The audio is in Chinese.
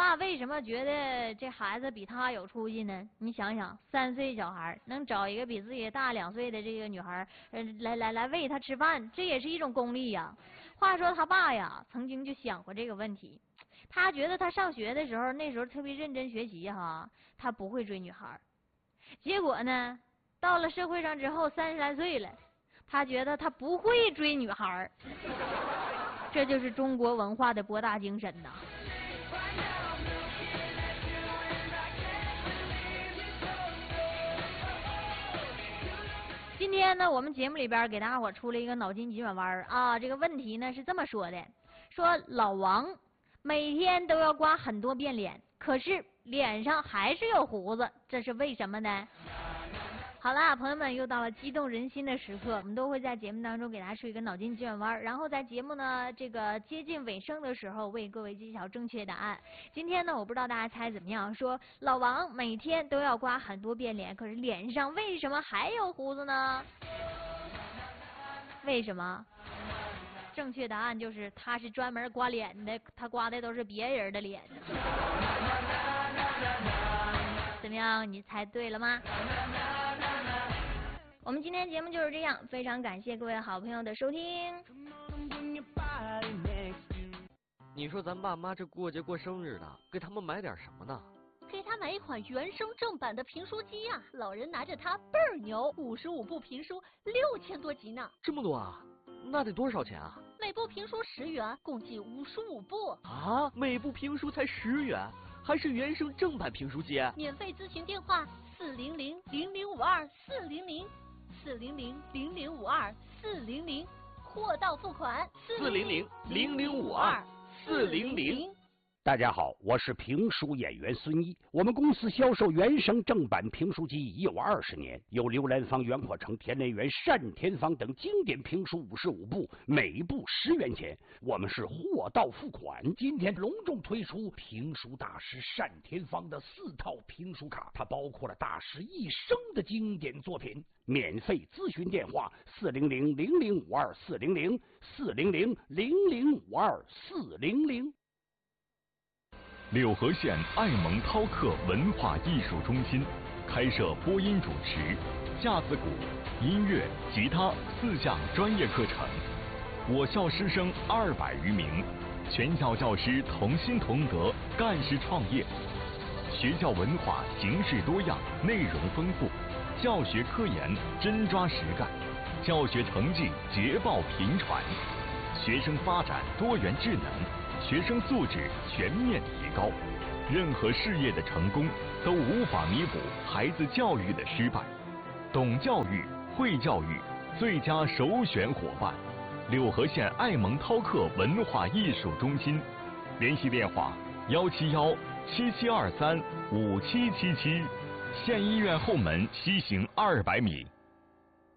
爸为什么觉得这孩子比他有出息呢？你想想，3岁小孩能找一个比自己大2岁的这个女孩，来喂他吃饭，这也是一种功利呀。话说他爸呀，曾经就想过这个问题，他觉得他上学的时候，那时候特别认真学习哈，他不会追女孩。结果呢，到了社会上之后，30来岁了，他觉得他不会追女孩。这就是中国文化的博大精深呐。今天呢，我们节目里边给大家伙出了一个脑筋急转弯啊。这个问题呢是这么说的：说老王每天都要刮很多遍脸，可是脸上还是有胡子，这是为什么呢？好啦，朋友们，又到了激动人心的时刻，我们都会在节目当中给大家出一个脑筋急转弯，然后在节目呢这个接近尾声的时候为各位揭晓正确答案。今天呢，我不知道大家猜怎么样，说老王每天都要刮很多遍脸，可是脸上为什么还有胡子呢？为什么？正确答案就是他是专门刮脸的，他刮的都是别人的脸。怎么样，你猜对了吗？我们今天节目就是这样，非常感谢各位好朋友的收听。 你说咱爸妈这过节过生日的，给他们买点什么呢？ 给他买一款原声正版的评书机呀，老人拿着它倍儿牛，55部评书6000多集呢。 这么多啊？那得多少钱啊？ 每部评书10元，共计55部。 啊，每部评书才10元，还是原声正版评书机？ 免费咨询电话400-0052-400。400-0052-400，货到付款。 400-0052-400。 大家好，我是评书演员孙一。我们公司销售原声正版评书机已有20年，有刘兰芳、袁阔成、田连元、单田芳等经典评书55部，每部10元钱。我们是货到付款。今天隆重推出评书大师单田芳的4套评书卡，它包括了大师一生的经典作品。免费咨询电话400-0052-400 400-0052-400。 柳河县爱蒙涛客文化艺术中心开设播音主持、架子鼓、音乐、吉他4项专业课程。我校师生200余名，全校教师同心同德，干事创业。学校文化形式多样，内容丰富，教学科研真抓实干，教学成绩捷报频传，学生发展多元智能，学生素质全面提高。任何事业的成功都无法弥补孩子教育的失败。懂教育、会教育，最佳首选伙伴。柳河县爱蒙涛客文化艺术中心，联系电话171-7723-5777，县医院后门西行200米。